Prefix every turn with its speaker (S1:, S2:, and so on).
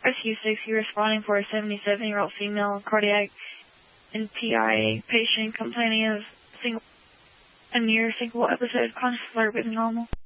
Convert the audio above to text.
S1: Rescue 6, you're responding for a 77-year-old female cardiac and TIA patient complaining of a near single episode of conscious alert with normal.